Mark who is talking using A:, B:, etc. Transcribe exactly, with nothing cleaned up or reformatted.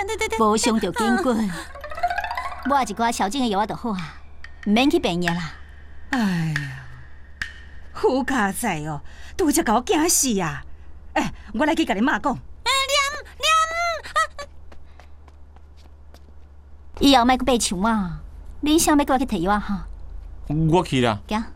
A: 对对对，
B: 无伤着筋骨，抹一寡消肿的药仔就好啊，唔免去病院啦。
A: 哎呀，好佳哉哦，拄则甲我惊死啊！哎，我来去甲你妈讲。
B: 以后莫阁爬墙啊！你想要过来去摕药啊？哈，
C: 我去啦。
B: 行。